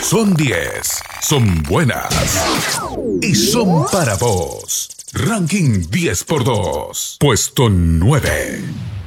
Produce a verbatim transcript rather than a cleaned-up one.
Son diez, son buenas y son para vos. Ranking diez por dos, puesto nueve.